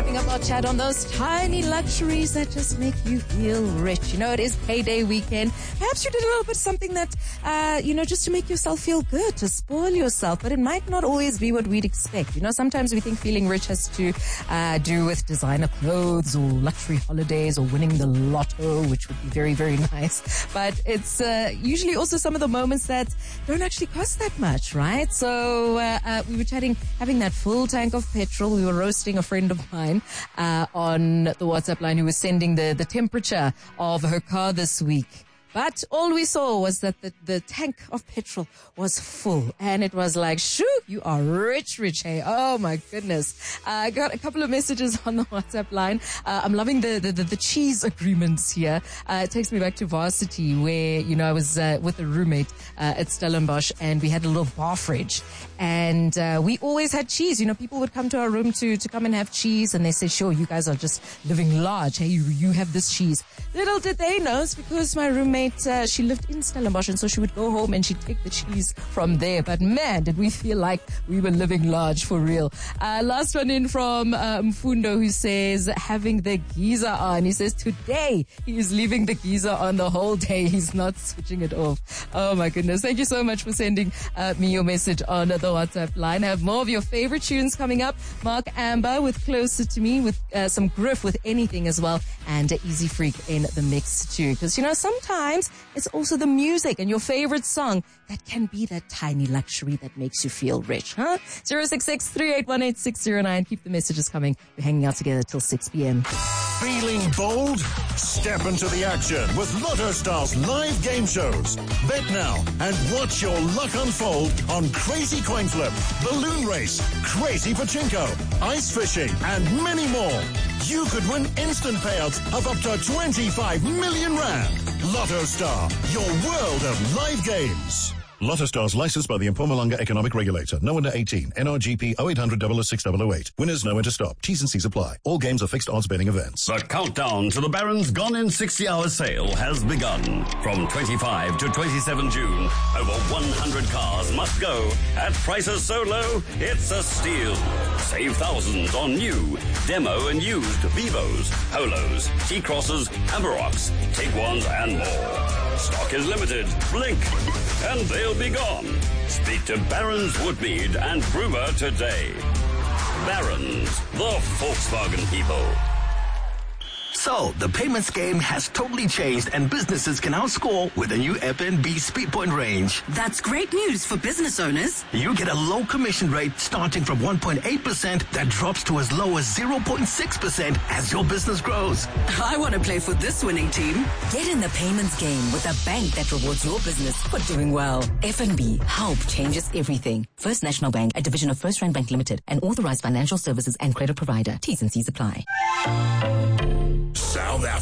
wrapping up our chat on those tiny luxuries that just make you feel rich. You know, it is payday weekend. Perhaps you did a little bit something that, just to make yourself feel good, to spoil yourself, but it might not always be what we'd expect. You know, sometimes we think feeling rich has to do with designer clothes or luxury holidays or winning the lotto, which would be very, very nice. But it's usually also some of the moments that don't actually cost that much, right? So we were having that full tank of petrol. We were roasting a friend of mine on the WhatsApp line who was sending the temperature of her car this week. But all we saw was that the tank of petrol was full. And it was like, shoo, you are rich, hey. Oh, my goodness. I got a couple of messages on the WhatsApp line. I'm loving the cheese agreements here. It takes me back to varsity where, I was with a roommate at Stellenbosch, and we had a little bar fridge. And we always had cheese. People would come to our room to come and have cheese. And they said, sure, you guys are just living large. Hey, you have this cheese. Little did they know, it's because my roommate, she lived in Stellenbosch, and so she would go home and she'd take the cheese from there. But man, did we feel like we were living large for real. Last one in from Mfundo, who says, having the geyser on. He says today he is leaving the geyser on the whole day. He's not switching it off. Oh my goodness. Thank you so much for sending me your message on the WhatsApp line. I have more of your favorite tunes coming up. Mark Amber with Closer to Me, with some Griff with Anything as well, and Easy Freak in the mix too. Because sometimes it's also the music and your favorite song that can be that tiny luxury that makes you feel rich, huh? 066-3818-609. Keep the messages coming. We're hanging out together till 6 p.m. Feeling bold? Step into the action with Lotto Star's live game shows. Bet now and watch your luck unfold on Crazy Coin Flip, Balloon Race, Crazy Pachinko, Ice Fishing, and many more. You could win instant payouts of up to 25 million rand. Lotto Star, your world of live games. Lotto Stars licensed by the Mpumalanga Economic Regulator. No under 18. NRGP 0800 006 Winners know when to stop. T's and C's apply. All games are fixed odds betting events. The countdown to the Barron's Gone in 60-hour sale has begun. From 25 to 27 June, over 100 cars must go at prices so low, it's a steal. Save thousands on new, demo and used Vivos, Polos, T-Crosses, Amarocks, Tiguans and more. Stock is limited. Blink and they'll be gone. Speak to Barron's Woodmead and Brewer today. Barron's, the Volkswagen people. So, the payments game has totally changed, and businesses can now score with the new FNB Speedpoint range. That's great news for business owners. You get a low commission rate starting from 1.8% that drops to as low as 0.6% as your business grows. I want to play for this winning team. Get in the payments game with a bank that rewards your business for doing well. FNB, help changes everything. First National Bank, a division of First Rand Bank Limited, an authorized financial services and credit provider. T's and C's apply. South Africa.